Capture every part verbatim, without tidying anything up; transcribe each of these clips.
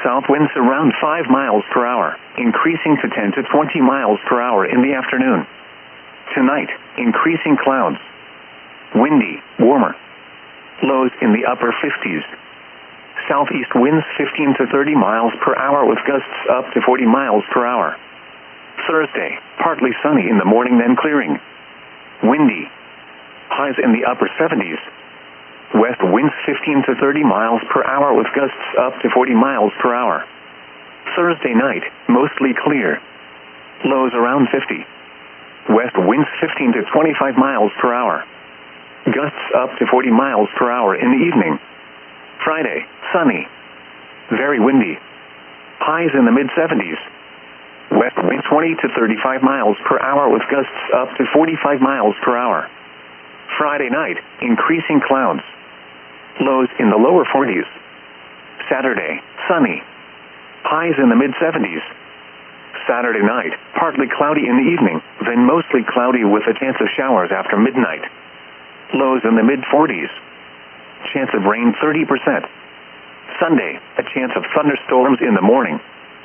south winds around five miles per hour, increasing to ten to twenty miles per hour in the afternoon. Tonight, increasing clouds. Windy, warmer. Lows in the upper fifties. Southeast winds fifteen to thirty miles per hour with gusts up to forty miles per hour. Thursday, partly sunny in the morning then clearing. Windy. Highs in the upper seventies. West winds fifteen to thirty miles per hour with gusts up to forty miles per hour. Thursday night, mostly clear. Lows around fifty. West winds fifteen to twenty-five miles per hour. Gusts up to forty miles per hour in the evening. Friday, sunny. Very windy. Highs in the mid seventies. West wind twenty to thirty-five miles per hour with gusts up to forty-five miles per hour. Friday night, increasing clouds. Lows in the lower forties. Saturday, sunny. Highs in the mid seventies. Saturday night, partly cloudy in the evening, then mostly cloudy with a chance of showers after midnight. Lows in the mid forties. Chance of rain thirty percent. Sunday, a chance of thunderstorms in the morning.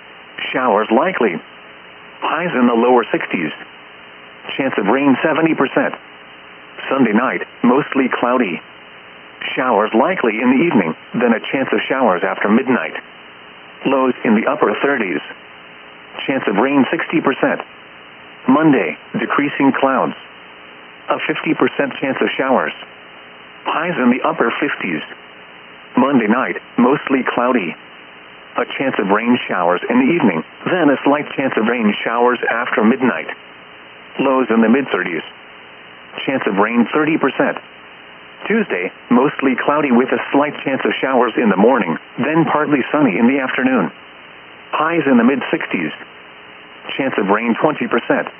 Showers likely. Highs in the lower sixties. Chance of rain seventy percent. Sunday night, mostly cloudy. Showers likely in the evening, then a chance of showers after midnight. Lows in the upper thirties. Chance of rain sixty percent. Monday, decreasing clouds. A fifty percent chance of showers. Highs in the upper fifties. Monday night, mostly cloudy. A chance of rain showers in the evening, then a slight chance of rain showers after midnight. Lows in the mid thirties. Chance of rain thirty percent. Tuesday, mostly cloudy with a slight chance of showers in the morning, then partly sunny in the afternoon. Highs in the mid sixties. Chance of rain twenty percent.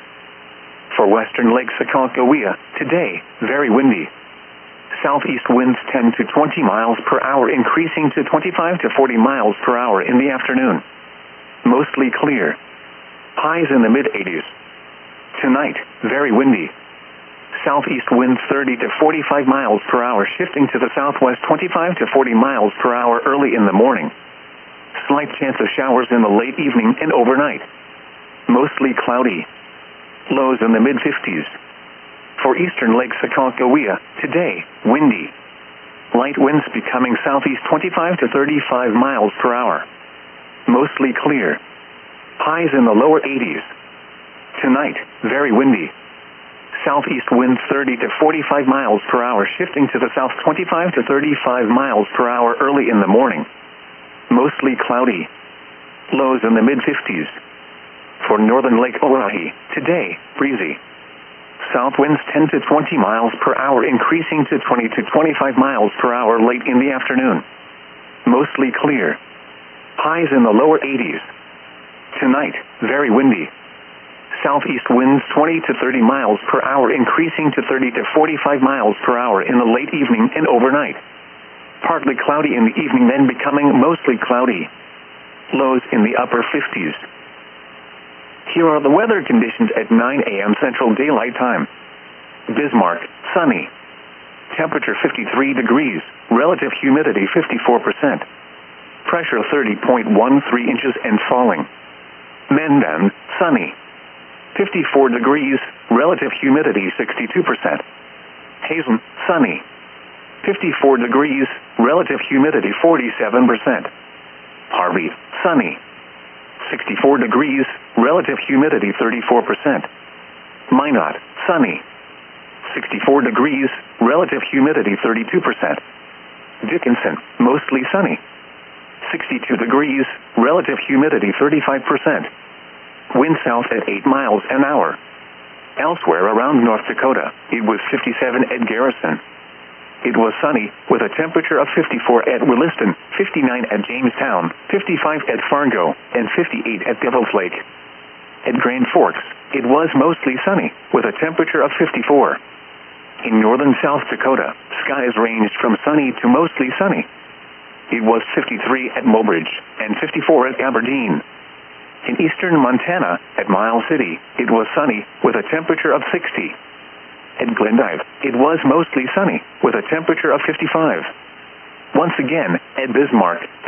For western Lake Sakakawea, today, very windy. Southeast winds ten to twenty miles per hour increasing to twenty-five to forty miles per hour in the afternoon. Mostly clear. Highs in the mid eighties. Tonight, very windy. Southeast winds thirty to forty-five miles per hour shifting to the southwest twenty-five to forty miles per hour early in the morning. Slight chance of showers in the late evening and overnight. Mostly cloudy. Lows in the mid fifties. For eastern Lake Sakakawea, today, windy. Light winds becoming southeast twenty-five to thirty-five miles per hour. Mostly clear. Highs in the lower eighties. Tonight, very windy. Southeast winds thirty to forty-five miles per hour shifting to the south twenty-five to thirty-five miles per hour early in the morning. Mostly cloudy. Lows in the mid fifties. For northern Lake Oahe, today, breezy. South winds ten to twenty miles per hour increasing to twenty to twenty-five miles per hour late in the afternoon. Mostly clear. Highs in the lower eighties. Tonight, very windy. Southeast winds twenty to thirty miles per hour increasing to thirty to forty-five miles per hour in the late evening and overnight. Partly cloudy in the evening then becoming mostly cloudy. Lows in the upper fifties. Here are the weather conditions at nine a m Central Daylight Time. Bismarck, sunny. Temperature fifty-three degrees, relative humidity fifty-four percent. Pressure thirty point one three inches and falling. Mendon, sunny. fifty-four degrees, relative humidity sixty-two percent. Hazen, sunny. fifty-four degrees, relative humidity forty-seven percent. Harvey, sunny. sixty-four degrees, relative humidity thirty-four percent. Minot, sunny. sixty-four degrees, relative humidity thirty-two percent. Dickinson, mostly sunny. sixty-two degrees, relative humidity thirty-five percent. Wind south at eight miles an hour. Elsewhere around North Dakota, it was fifty-seven at Garrison. It was sunny, with a temperature of fifty-four at Williston, fifty-nine at Jamestown, fifty-five at Fargo, and fifty-eight at Devil's Lake. At Grand Forks, it was mostly sunny, with a temperature of fifty-four. In northern South Dakota, skies ranged from sunny to mostly sunny. It was fifty-three at Mobridge, and fifty-four at Aberdeen. In eastern Montana, at Miles City, it was sunny, with a temperature of sixty. At Glendive, it was mostly sunny, with a temperature of fifty-five. Once again, at Bismarck,